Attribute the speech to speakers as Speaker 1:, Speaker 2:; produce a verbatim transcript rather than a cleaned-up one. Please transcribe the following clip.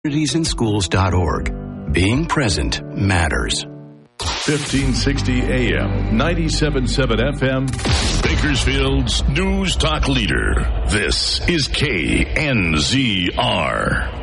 Speaker 1: communities and schools dot org. Being present matters.
Speaker 2: fifteen sixty A M, ninety-seven point seven F M, Bakersfield's News Talk Leader. This is K N Z R.